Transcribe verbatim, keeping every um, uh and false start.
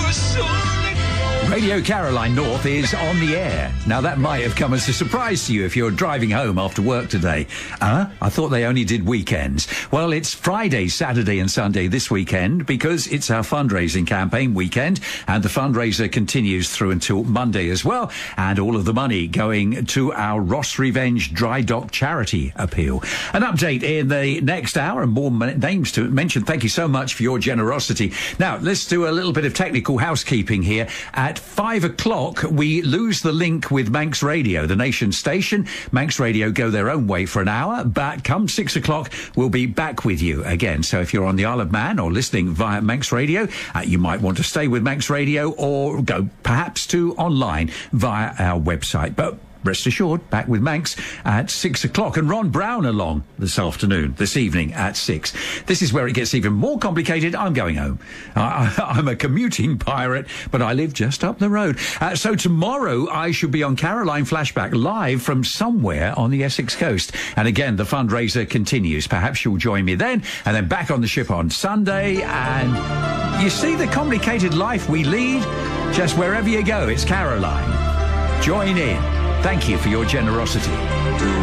Radio Caroline North is on the air. Now, that might have come as a surprise to you if you're driving home after work today. Uh, I thought they only did weekends. Well, it's Friday, Saturday and Sunday this weekend because it's our fundraising campaign weekend, and the fundraiser continues through until Monday as well, and all of the money going to our Ross Revenge Dry Dock charity appeal. An update in the next hour and more names to mention. Thank you so much for your generosity. Now, let's do a little bit of technical housekeeping here. At five o'clock, we lose the link with Manx Radio, the nation station. Manx Radio go their own way for an hour, but come six o'clock, we'll be back with you again. So if you're on the Isle of Man or listening via Manx Radio, uh, you might want to stay with Manx Radio or go perhaps to online via our website. But rest assured, back with Manx at six o'clock. And Ron Brown along this afternoon, this evening at six. This is where it gets even more complicated. I'm going home. I, I, I'm a commuting pirate, but I live just up the road. Uh, so tomorrow I should be on Caroline Flashback live from somewhere on the Essex coast. And again, the fundraiser continues. Perhaps you'll join me then. And then back on the ship on Sunday. And you see the complicated life we lead? Just wherever you go, it's Caroline. Join in. Thank you for your generosity.